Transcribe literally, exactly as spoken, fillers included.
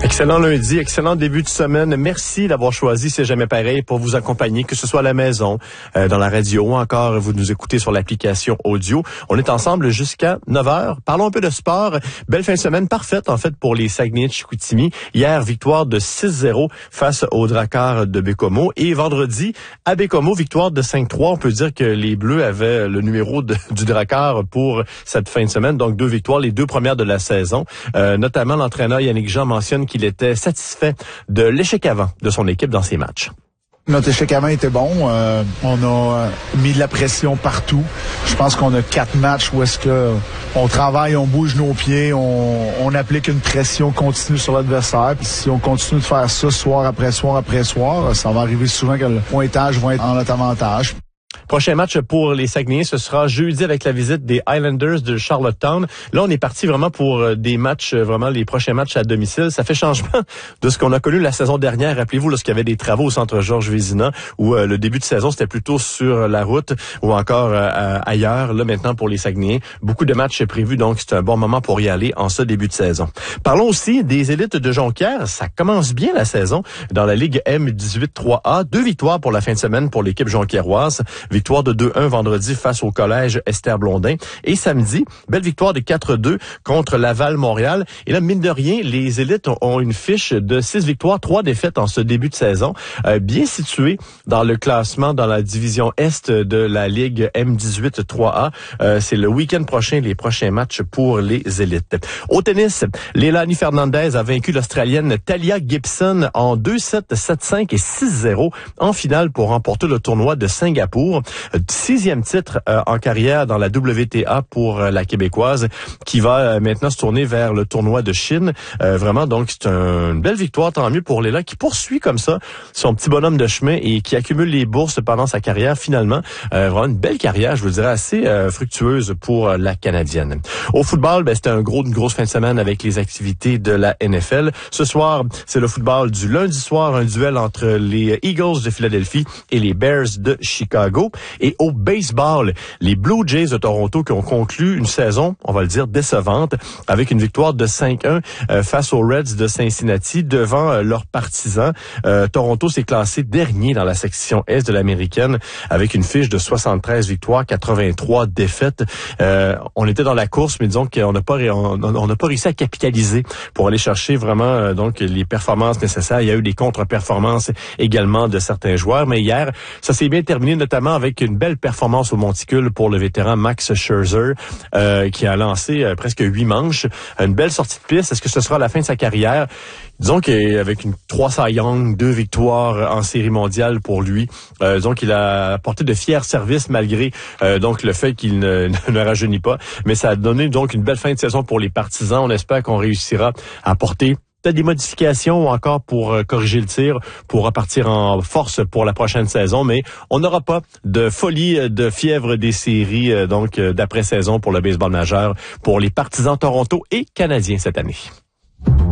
Excellent lundi, excellent début de semaine. Merci d'avoir choisi C'est jamais pareil pour vous accompagner, que ce soit à la maison, euh, dans la radio ou encore vous nous écoutez sur l'application audio. On est ensemble jusqu'à neuf heures. Parlons un peu de sport. Belle fin de semaine parfaite en fait pour les Saguenay-Chicoutimi. Hier, victoire de six zéro face aux Dracars de Bécomo. Et vendredi, à Bécomo, victoire de cinq trois. On peut dire que les Bleus avaient le numéro de, du Drakkar pour cette fin de semaine. Donc deux victoires, les deux premières de la saison. Euh, notamment l'entraîneur Yannick Jean mentionne qu'il était satisfait de l'échec avant de son équipe dans ces matchs. Notre échec avant était bon. Euh, on a mis de la pression partout. Je pense qu'on a quatre matchs où est-ce que on travaille, on bouge nos pieds, on, on applique une pression continue sur l'adversaire. Puis si on continue de faire ça soir après soir après soir, ça va arriver souvent que le pointage va être en notre avantage. Prochain match pour les Saguenayens, ce sera jeudi avec la visite des Highlanders de Charlottetown. Là, on est parti vraiment pour des matchs, vraiment les prochains matchs à domicile. Ça fait changement de ce qu'on a connu la saison dernière. Rappelez-vous, lorsqu'il y avait des travaux au centre Georges Vézina, où euh, le début de saison, c'était plutôt sur la route ou encore euh, ailleurs. Là, maintenant, pour les Saguenayens, beaucoup de matchs prévus, donc c'est un bon moment pour y aller en ce début de saison. Parlons aussi des élites de Jonquière. Ça commence bien la saison dans la Ligue M dix-huit trois A. Deux victoires pour la fin de semaine pour l'équipe jonquiéroise. Victoire de deux un vendredi face au collège Esther Blondin. Et samedi, belle victoire de quatre deux contre Laval-Montréal. Et là, mine de rien, les élites ont une fiche de six victoires, trois défaites en ce début de saison. Euh, bien situé dans le classement dans la division Est de la Ligue M dix-huit trois A. Euh, c'est le week-end prochain, les prochains matchs pour les élites. Au tennis, Leilani Fernandez a vaincu l'Australienne Talia Gibson en deux sept, sept cinq et six zéro en finale pour remporter le tournoi de Singapour. Sixième titre euh, en carrière dans la W T A pour euh, la Québécoise qui va euh, maintenant se tourner vers le tournoi de Chine. Euh, vraiment, donc, c'est un, une belle victoire, tant mieux pour Léla qui poursuit comme ça son petit bonhomme de chemin et qui accumule les bourses pendant sa carrière finalement. Euh, vraiment une belle carrière, je vous dirais, assez euh, fructueuse pour euh, la Canadienne. Au football, ben, c'était un gros, une grosse fin de semaine avec les activités de la N F L. Ce soir, c'est le football du lundi soir, un duel entre les Eagles de Philadelphie et les Bears de Chicago. Et au baseball, les Blue Jays de Toronto qui ont conclu une saison, on va le dire, décevante, avec une victoire de cinq un euh, face aux Reds de Cincinnati devant euh, leurs partisans. Euh, Toronto s'est classé dernier dans la section Est de l'américaine avec une fiche de soixante-treize victoires, quatre-vingt-trois défaites. Euh, on était dans la course, mais disons qu'on n'a pas on n'a pas réussi à capitaliser pour aller chercher vraiment euh, donc les performances nécessaires. Il y a eu des contre-performances également de certains joueurs, mais hier, ça s'est bien terminé, notamment avec une belle performance au monticule pour le vétéran Max Scherzer, euh, qui a lancé euh, presque huit manches. Une belle sortie de piste. Est-ce que ce sera la fin de sa carrière? Disons qu'avec une trois Cy Young, deux victoires en série mondiale pour lui, euh, disons qu'il a apporté de fiers services malgré euh, donc le fait qu'il ne, ne rajeunit pas. Mais ça a donné donc une belle fin de saison pour les partisans. On espère qu'on réussira à apporter peut-être des modifications ou encore pour euh, corriger le tir, pour repartir en force pour la prochaine saison, mais on n'aura pas de folie, de fièvre des séries euh, donc euh, d'après-saison pour le baseball majeur, pour les partisans Toronto et Canadiens cette année.